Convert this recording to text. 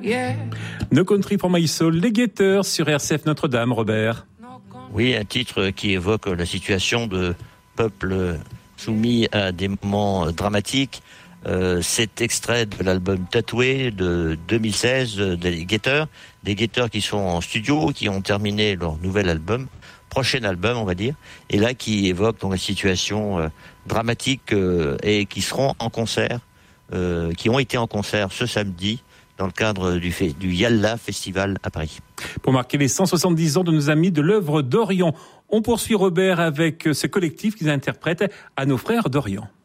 yeah. No Country for My Soul, les Guetteurs sur RCF Notre-Dame, Robert. Oui, un titre qui évoque la situation de peuple soumis à des moments dramatiques. C'est extrait de l'album Tatoué de 2016 des Guetteurs qui sont en studio, qui ont terminé leur nouvel album, prochain album on va dire, et là qui évoque donc la situation dramatique et qui seront en concert, qui ont été en concert ce samedi dans le cadre du Yalla Festival à Paris. Pour marquer les 170 ans de nos amis de l'œuvre d'Orient, on poursuit Robert avec ce collectif qu'ils interprètent à nos frères d'Orient.